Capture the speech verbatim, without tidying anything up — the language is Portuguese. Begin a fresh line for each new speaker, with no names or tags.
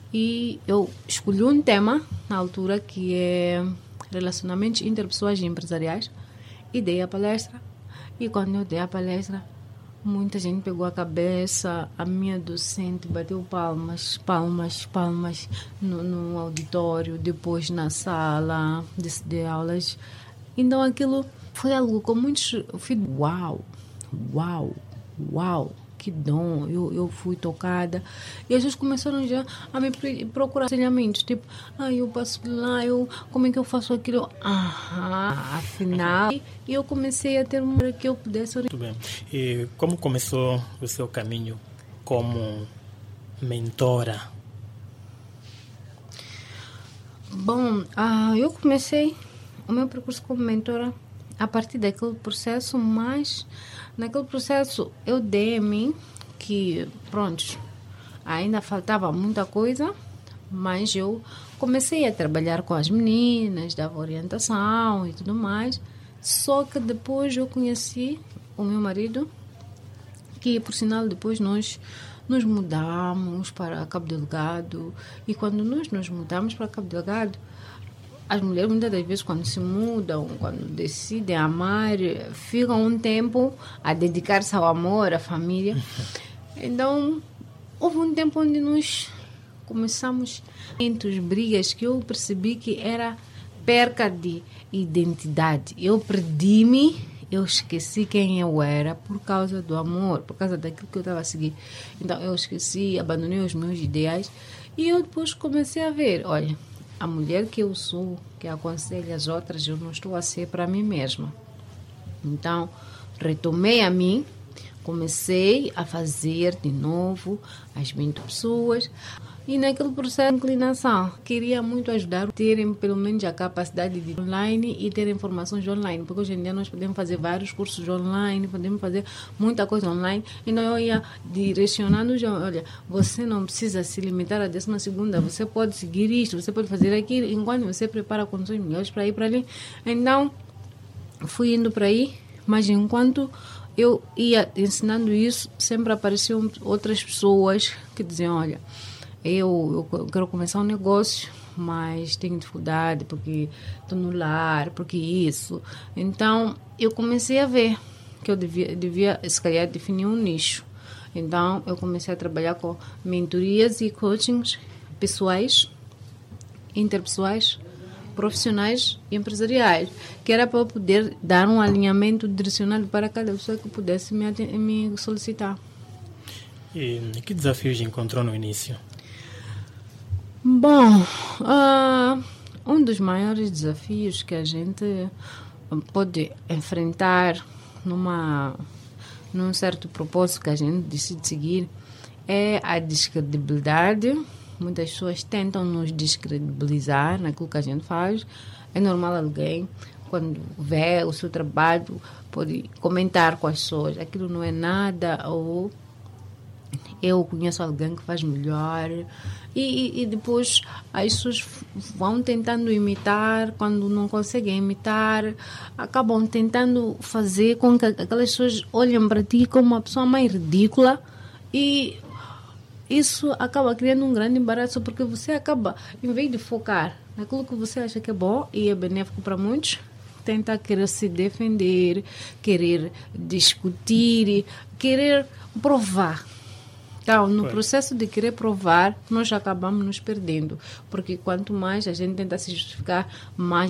E eu escolhi um tema, na altura, que é relacionamentos interpessoais e empresariais, e dei a palestra. E quando eu dei a palestra, muita gente pegou a cabeça, a minha docente bateu palmas, palmas, palmas no, no auditório, depois na sala de, de aulas. Então aquilo foi algo com muitos... Eu fui, uau, uau, uau, que dom, eu, eu fui tocada. E as pessoas começaram já a me procurar aconselhamentos, tipo, ah, eu passo lá, eu, como é que eu faço aquilo? Aham, afinal. E eu comecei a ter uma que eu pudesse...
Muito bem. E como começou o seu caminho como mentora?
Bom, ah, eu comecei o meu percurso como mentora a partir daquele processo, mas naquele processo eu dei a mim que, pronto, ainda faltava muita coisa, mas eu comecei a trabalhar com as meninas, dava orientação e tudo mais, só que depois eu conheci o meu marido, que por sinal depois nós nos mudamos para Cabo Delgado, e quando nós nos mudamos para Cabo Delgado, as mulheres, muitas das vezes, quando se mudam, quando decidem amar, ficam um tempo a dedicar-se ao amor, à família. Então, houve um tempo onde nós começamos muitas brigas que eu percebi que era perca de identidade. Eu perdi-me, eu esqueci quem eu era por causa do amor, por causa daquilo que eu estava a seguir. Então, eu esqueci, abandonei os meus ideais, e eu depois comecei a ver, olha, a mulher que eu sou, que aconselha as outras, eu não estou a ser para mim mesma. Então, retomei a mim, comecei a fazer de novo as vinte pessoas, e naquele processo de inclinação, queria muito ajudar a terem pelo menos a capacidade de ir online e ter informações online, porque hoje em dia nós podemos fazer vários cursos online, podemos fazer muita coisa online. Então eu ia direcionando, já, olha, você não precisa se limitar à décima segunda, você pode seguir isto, você pode fazer aquilo, enquanto você prepara condições melhores para ir para ali. Então, fui indo para aí, mas enquanto eu ia ensinando isso, sempre apareciam outras pessoas que diziam, olha, Eu, eu quero começar um negócio, mas tenho dificuldade porque estou no lar, porque isso. Então, eu comecei a ver que eu devia, devia, se calhar, definir um nicho. Então, eu comecei a trabalhar com mentorias e coachings pessoais, interpessoais, profissionais e empresariais, que era para eu poder dar um alinhamento direcionado para cada pessoa que pudesse me, me solicitar.
E que desafios encontrou no início?
Bom, uh, um dos maiores desafios que a gente pode enfrentar numa, num certo propósito que a gente decide seguir é a descredibilidade. Muitas pessoas tentam nos descredibilizar naquilo que a gente faz. É normal alguém, quando vê o seu trabalho, pode comentar com as pessoas, aquilo não é nada, ou eu conheço alguém que faz melhor. E, e, e depois as pessoas vão tentando imitar, quando não conseguem imitar, acabam tentando fazer com que aquelas pessoas olhem para ti como uma pessoa mais ridícula, e isso acaba criando um grande embaraço, porque você acaba, em vez de focar naquilo que você acha que é bom e é benéfico para muitos, tenta querer se defender, querer discutir, querer provar. Então, no processo de querer provar, nós acabamos nos perdendo, porque quanto mais a gente tenta se justificar, mais